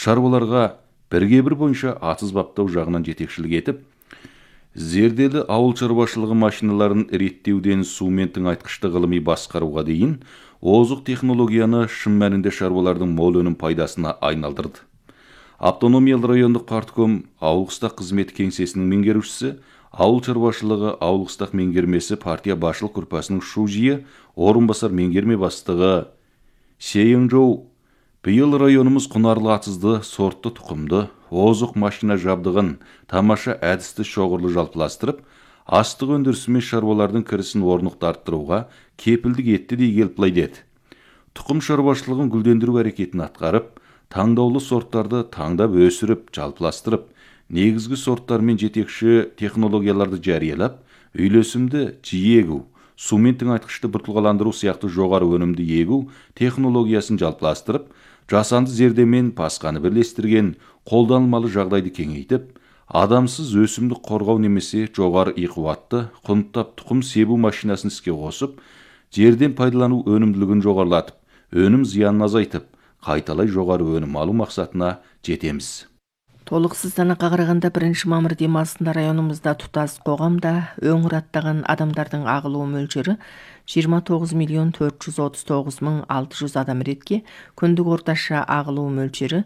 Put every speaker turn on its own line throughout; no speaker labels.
шаруаларға бірге бір бойынша атыз баптау жағынан жетекшілік етіп, зерделі ауыл шаруашылығы машиналарын реттеуден сумен тыңайтқышты ғылыми басқаруға дейін озық технологияны шын мәнінде шаруалардың мол өнім пайдасына айналдырды. Автономиялы райондық партком ауыл қыстақ қызметі кеңсесінің меңгерушісі, ауыл шаруашылығы ауыл қыстақ меңгермесі партия басшылық группасының шужиы орынбасар меңгерме бастығы Сейіңжоу, биыл районымыз құнарлы атызды, сортты тұқымды, озық машина жабдығын, тамаша әдісті шоғырлы жалпыластырып, астық өндірісімен шаруалардың кірісін орнықты арттыруға кепілдік етті дей келіп былай деді. Тұқым шаруашылығын гүлдендіру әрекетін атқарып, таңдаулы сорттарды таңдап өсіріп, жалпыластырып, негізгі сорттар мен жетекші технологияларды жариялап, үйлесімді жиі егу, сумен тыңайтқышты біртұлғаландыру сияқты жоғары өнімді егу технологиясын жалпыластырып, жасанды зердемен басқаны бірлестірген қолданылмалы жағдайды кеңейтіп, адамсыз өсімдік қорғау немесе жоғары иқуатты құнттап тұқым себу машинасын іске қосып, жерден пайдалану өнімділігін жоғарылатып, өнім зиянын азайтып, қайталай жоғары өнім алу мақсатына жетеміз.
Толықсыз санаққа қарағанда 1 мамыр демалысында районымызда тұтас қоғамда өңір аттаған адамдардың ағылуы мөлшері 29.439.600 адам ретке, күндік орташа ағылуы мөлшері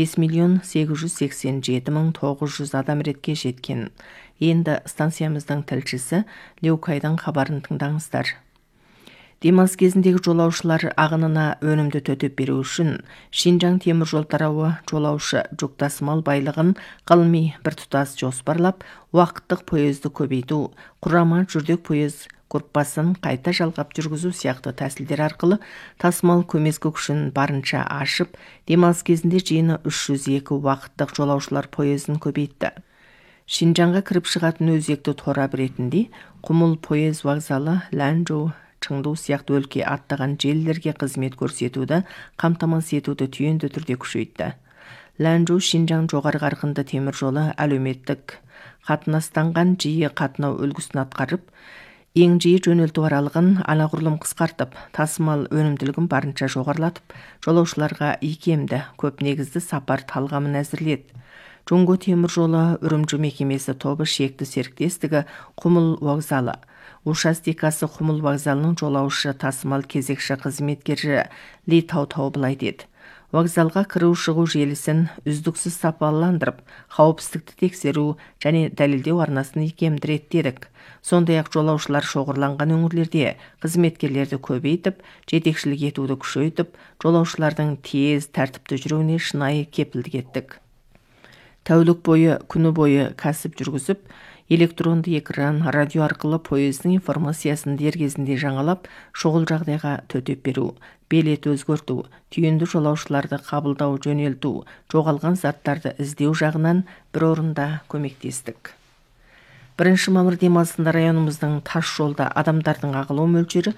5.887.900 адам ретке жеткен. Енді станциямыздың тілшісі Леукайдың хабарын тыңдаңыздар. Демалыс кезіндегі жолаушылар ағынына өнімді төтеп беру үшін Шинжаң темір жол тарауы жолаушы жүк тасымал байлығын ғылыми біртұтас жоспарлап, уақыттық пойызды көбейту, құрама жүрдек пойыз группасын қайта жалғап жүргізу сияқты тәсілдер арқылы тасымал көмескі күшін барынша ашып, демалыс кезінде жиыны 302 уақыттық жолаушылар пойызын көбейтті. Шинжаңға кіріп шығатын өзекті торап ретінде Құмыл пойыз вокзалы, Ланчжоу, Чыңду сияқты өлке аттаған желілерге қызмет көрсетуді қамтамасыз етуді түйінді түрде күшейтті. Ланчжоу Шинжаң жоғары қарқынды темір жолы әлеуметтік қатынастанған жиі қатынау үлгісін атқарып, ең жиі жөнелту аралығын анағұрлым қысқартып, тасымал өнімділігін барынша жоғарылатып, жолаушыларға икемді, көп негізді сапар талғамын әзірледі. Жоңго темір жолы Үрімжі мекемесі тобы шекті серіктестігі Құмыл вокзалы, участикасы Құмыл вокзалының жолаушы тасымал кезекші қызметкері Ли Тау былай деді. Вокзалға кіру-шығу желісін үздіксіз сапаландырып, қауіпсіздікті тексеру және дәлелдеу арнасын икемді реттедік. Сондай-ақ жолаушылар шоғырланған өңірлерде қызметкерлерді көбейтіп, жетекшілік етуді күшейтіп, жолаушылардың тез, тәртіпті жүруіне шынайы кепілдік еттік. Тәулік бойы, күні бойы кәсіп жүргізіп, электронды экран, радио арқылы пойыздың информациясын дер кезінде жаңалап, шұғыл жағдайға төтеп беру, билет өзгерту, түйінді жолаушыларды қабылдау, жөнелту, жоғалған заттарды іздеу жағынан бір орында көмектестік. 1 мамыр демалысында районымыздың тас жолда адамдардың ағылу мөлшері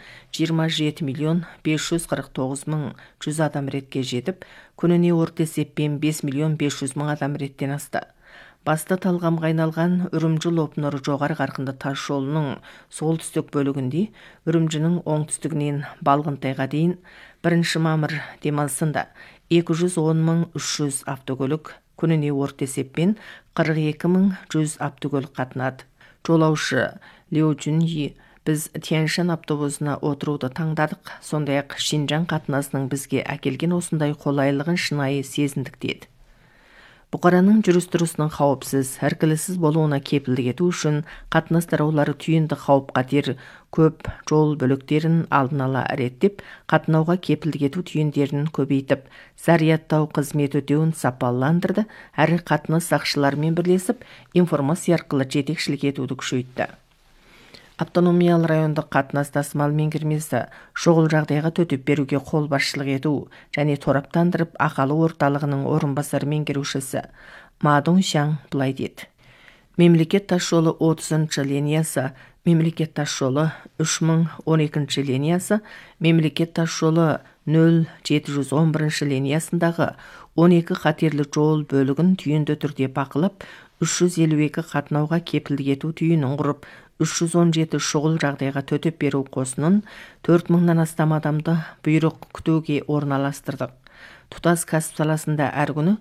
27.549.100 адам ретке жетіп, күніне орта есеппен 5.500.000 адам реттен асты. Басты талғамға айналған Үрімжі Лопнұр жоғары қарқынды тас жолының солтүстік бөлігінде Үрімжінің оңтүстігінен Балғынтайға дейін 1 мамыр демалысында 210.300 автокөлік, күніне орта есеппен 42.100 автокөлік қатынады. Жолаушы Леу Жүнйи, біз Тяньшан автобусына отыруды таңдадық, сондай-ақ Шинжаң қатынасының бізге әкелген осындай қолайлығын шынайы сезіндік деді. Бұқараның жүріс-тұрысының қауіпсіз, әркілісіз болуына кепілдік ету үшін қатынас тараулары түйінді қауіп-қатер көп жол бөліктерін алдын ала реттеп, қатынауға кепілдік ету түйіндерін көбейтіп, зарядтау қызмет өтеуін сапаландырды, әрі қатынас сақшыларымен бірлесіп, информация арқылы жетекшілік етуді күшейтті. Автономиялы райондық қатынас тасымал меңгермесі шұғыл жағдайға төтеп беруге қол басшылық ету және тораптандырып ақылы орталығының орынбасар меңгерушісі Ма Доншаң былай деді. Мемлекет тас жолы 30-шы линиясы, мемлекет тас жолы 3012-ші линиясы, мемлекет тас жолы 0711-ші линиясындағы 12 қатерлі жол бөлігін түйінді түрде бақылап, 352 қатынауға кепілдік ету түйінін құрып, 317 шұғыл жағдайға төтеп беру қосынын 4000-нан астам адамды бұйрық күтуге орналастырдық. Тұтас кәсіп саласында әр күні